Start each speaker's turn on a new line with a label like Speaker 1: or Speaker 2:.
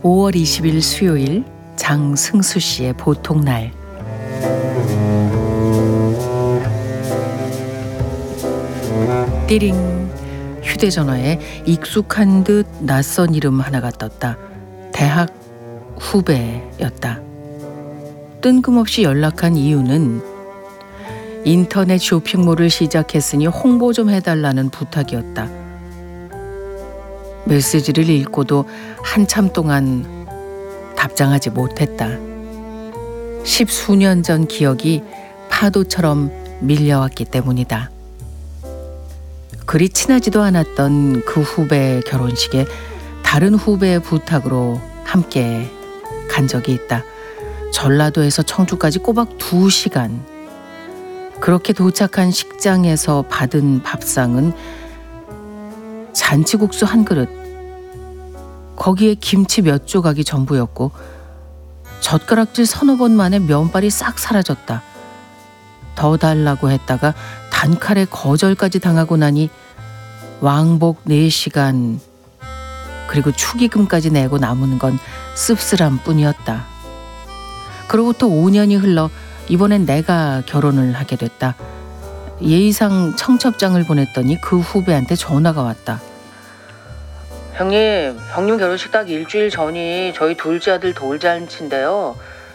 Speaker 1: 5월 20일 수요일 장승수 씨의 보통날. 띠링. 휴대전화에 익숙한 듯 낯선 이름 하나가 떴다. 대학 후배였다. 뜬금없이 연락한 이유는 인터넷 쇼핑몰을 시작했으니 홍보 좀 해달라는 부탁이었다. 메시지를 읽고도 한참 동안 답장하지 못했다. 십수년 전 기억이 파도처럼 밀려왔기 때문이다. 그리 친하지도 않았던 그 후배의 결혼식에 다른 후배의 부탁으로 함께 간 적이 있다. 전라도에서 청주까지 꼬박 2시간. 그렇게 도착한 식장에서 받은 밥상은 잔치국수 한 그릇, 거기에 김치 몇 조각이 전부였고 젓가락질 서너 번 만에 면발이 싹 사라졌다. 더 달라고 했다가 단칼에 거절까지 당하고 나니 왕복 4시간 그리고 축의금까지 내고 남은 건 씁쓸함 뿐이었다. 그로부터 5년이 흘러 이번엔 내가 결혼을 하게 됐다. 예의상 청첩장을 보냈더니 그 후배한테 전화가 왔다.
Speaker 2: 형님 결혼식 딱 일주일 전이 저희 둘째 아들 돌잔치인데요.